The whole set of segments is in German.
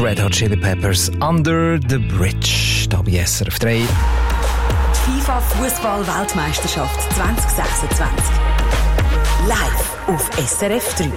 Red Hot Chili Peppers Under the Bridge. Da bei SRF 3. Die FIFA-Fußball-Weltmeisterschaft 2026. Live auf SRF 3.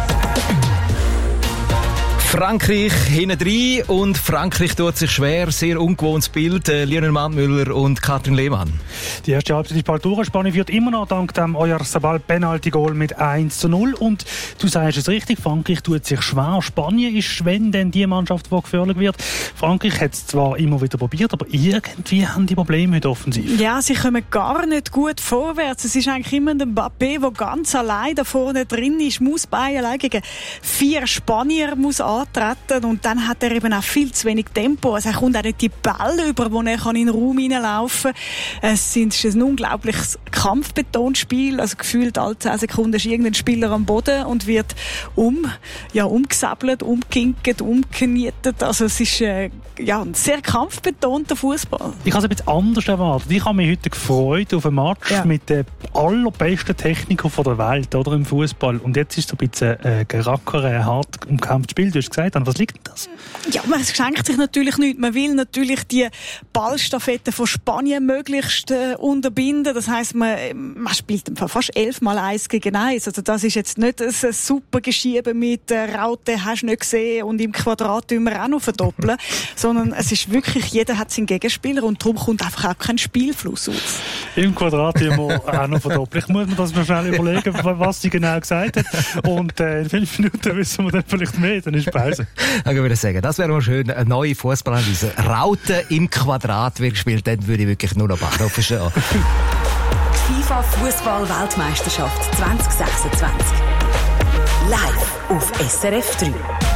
Frankreich hinten rein und Frankreich tut sich schwer. Sehr ungewohntes Bild. Lionel Mattmüller und Katrin Lehmann. Die erste Halbzeit ist bald durch. Spanien führt immer noch dank dem Oyarzabal-Penalty-Goal mit 1:0. Und du sagst es richtig, Frankreich tut sich schwer. Spanien ist, wenn denn die Mannschaft, die gefährlich wird. Frankreich hat es zwar immer wieder probiert, aber irgendwie haben die Probleme mit offensiv. Ja, sie kommen gar nicht gut vorwärts. Es ist eigentlich immer der Mbappé, der ganz allein da vorne drin ist, muss allein gegen 4 Spanier muss antreten und dann hat er eben auch viel zu wenig Tempo. Also er kommt auch nicht die Bälle über, wo er in den Raum hineinlaufen kann. Es ist ein unglaubliches Kampfbetonspiel. Also gefühlt alle 10 Sekunden ist irgendein Spieler am Boden und wird umgesäbelt, umgekinkt, umgenietet. Also es ist ein sehr kampfbetonter Fußball. Ich habe es ein bisschen anders erwartet. Ich habe mich heute gefreut auf einen Match mit der allerbesten Techniker der Welt, oder, im Fußball. Und jetzt ist es so ein bisschen gerackere, hart umkämpftes Spiel. Du hast gesagt, an was liegt denn das? Ja, man schenkt sich natürlich nichts. Man will natürlich die Ballstaffette von Spanien möglichst unterbinden. Das heisst, man spielt fast 11x1 gegen 1. Also das ist jetzt nicht ein super Geschieben mit Raute, hast du nicht gesehen, und im Quadrat tun wir auch noch verdoppeln. Sondern es ist wirklich, jeder hat seinen Gegenspieler und darum kommt einfach auch kein Spielfluss auf. Im Quadrat tun wir auch noch verdoppeln. Ich muss mir das noch schnell überlegen, was sie genau gesagt hat. Und in 5 Minuten wissen wir dann vielleicht mehr, dann ist Pause. Ich würde sagen, das wäre mal schön, eine neue Fußballanalyse. Raute im Quadrat wird gespielt, dann würde ich wirklich nur noch Bahnhof verstehen. FIFA-Fußball-Weltmeisterschaft 2026. Live auf SRF 3.